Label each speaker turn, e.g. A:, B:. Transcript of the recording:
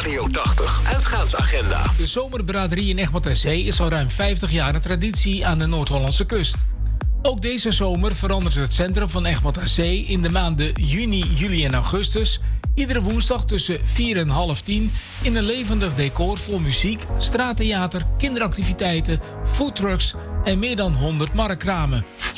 A: Radio 80 uitgaansagenda.
B: De zomerbraderie in Egmond aan Zee is al ruim 50 jaar een traditie aan de Noord-Hollandse kust. Ook deze zomer verandert het centrum van Egmond aan Zee in de maanden juni, juli en augustus iedere woensdag tussen 4 en half 10 in een levendig decor vol muziek, straattheater, kinderactiviteiten, foodtrucks en meer dan 100 marktkramen.